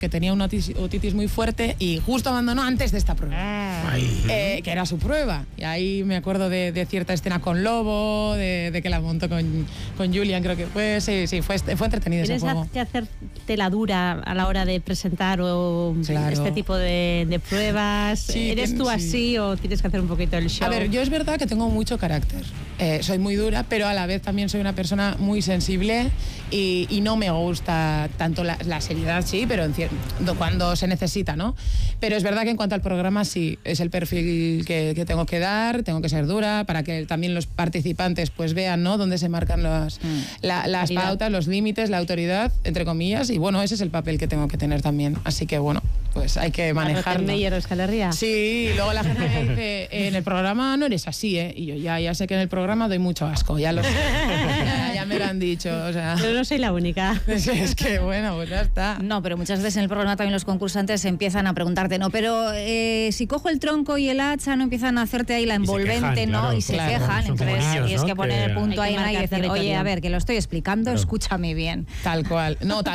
que tenía una otitis muy fuerte y justo abandonó antes de esta prueba, que era su prueba. Y ahí me acuerdo de cierta escena con Lobo, de que la montó con Julian, creo que fue, sí, fue entretenido ese juego. ¿Tienes que hacerte la dura a la hora de presentar este tipo de pruebas? Sí, ¿Eres tú así o tienes que hacer un poquito el show? A ver, yo es verdad que tengo mucho carácter. Soy muy dura, pero a la vez también soy una persona muy sensible y no me gusta tanto la seriedad, sí, pero cuando se necesita, ¿no? Pero es verdad que en cuanto al programa, sí, es el perfil que tengo que dar, tengo que ser dura para que también los participantes pues vean, ¿no?, dónde se marcan las pautas, los límites, la autoridad, entre comillas, y bueno, ese es el papel que tengo que tener también. Así que bueno, pues hay que manejarlo. Sí, y luego la gente me dice, en el programa no eres así, ¿eh? Y yo ya sé que en el programa doy mucho asco, ya lo sé. ya me lo han dicho, o sea. Pero no soy la única. Es que bueno, pues ya está. No, pero muchas veces en el programa también los concursantes empiezan a preguntarte, no, pero si cojo el tronco y el hacha, no empiezan a hacerte ahí la envolvente, ¿no? Claro, y se quejan. Entonces tienes que poner el punto ahí y decir, oye, a ver, que lo estoy explicando, escúchame bien. Tal cual,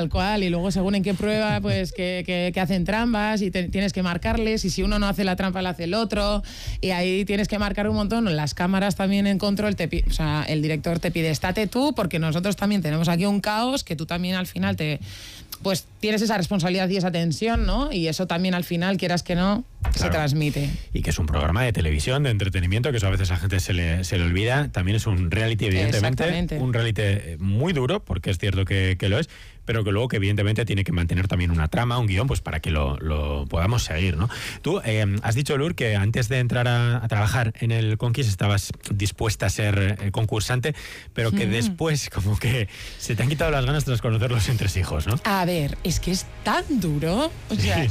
y luego según en qué prueba, pues que hacen trampas y tienes que marcarles, y si uno no hace la trampa la hace el otro, y ahí tienes que marcar un montón. Las cámaras también en control, o sea, el director te pide, estate tú, porque nosotros también tenemos aquí un caos que tú también al final pues tienes esa responsabilidad y esa tensión, ¿no? Y eso también al final, quieras que no, se transmite. Y que es un programa de televisión, de entretenimiento, que eso a veces a la gente se le olvida. También es un reality, evidentemente. Un reality muy duro, porque es cierto que lo es, pero que luego que evidentemente tiene que mantener también una trama, un guión, pues para que lo podamos seguir, ¿no? Tú has dicho, Lur, que antes de entrar a trabajar en el Conquis estabas dispuesta a ser concursante, pero que después como que se te han quitado las ganas tras conocer los entresijos, ¿no? A ver, es que es tan duro, o sea,